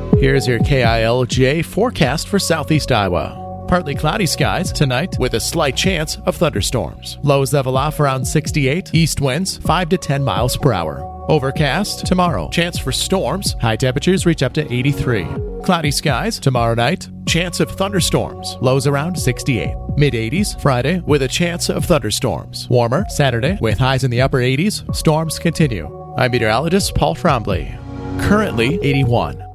Here's your KILJ forecast for southeast Iowa. Partly cloudy skies tonight with a slight chance of thunderstorms. Lows level off around 68. East winds 5 to 10 miles per hour. Overcast tomorrow. Chance for storms. High temperatures reach up to 83. Cloudy skies tomorrow night. Chance of thunderstorms. Lows around 68. Mid-80s Friday with a chance of thunderstorms. Warmer Saturday with highs in the upper 80s. Storms continue. I'm meteorologist Paul Trombley. Currently 81.